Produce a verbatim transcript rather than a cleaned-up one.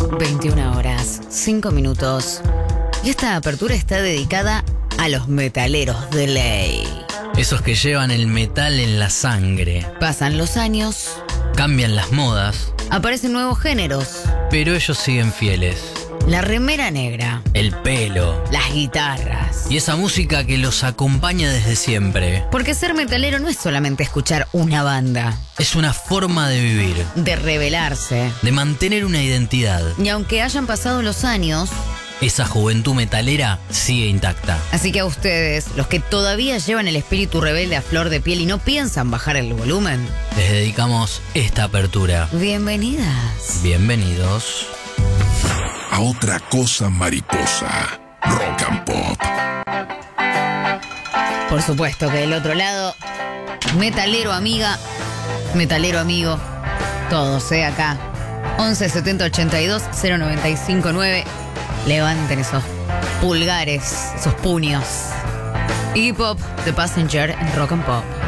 veintiuna horas, cinco minutos. Y esta apertura está dedicada a los metaleros de ley. Esos que llevan el metal en la sangre. Pasan los años, Cambian las modas, aparecen nuevos géneros. pero ellos siguen fieles. La remera negra, El pelo las guitarras. y esa música que los acompaña desde siempre. Porque ser metalero no es solamente escuchar una banda, Es una forma de vivir, de rebelarse. de mantener una identidad. Y aunque hayan pasado los años, Esa juventud metalera sigue intacta. así que a ustedes, los que todavía llevan el espíritu rebelde a flor de piel y no piensan bajar el volumen, Les dedicamos esta apertura. bienvenidas. Bienvenidos. A otra cosa mariposa. Rock and Pop. Por supuesto que del otro lado, metalero amiga, metalero amigo, todos, ¿eh? Acá. once setenta ochenta y dos cero noventa y cinco nueve. Levanten esos pulgares, esos puños. Iggy Pop, The Passenger en Rock and Pop.